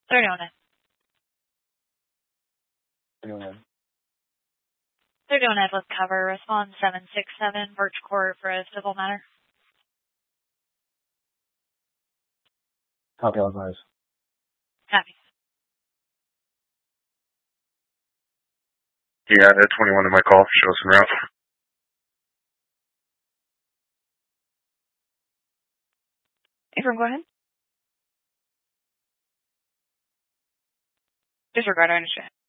309. They're doing it with cover. Respond 767 Birch Court for a civil matter. Copy, all advised. Copy. Yeah, I had 21 in my call. Show us en route. Affirm, go ahead. Disregard, I understand.